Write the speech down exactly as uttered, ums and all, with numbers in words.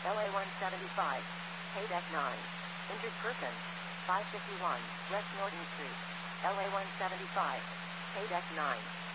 L A one seventy-five, paid F nine. Injured person, five fifty-one, West Norton Street, L A one seventy-five, paid F nine.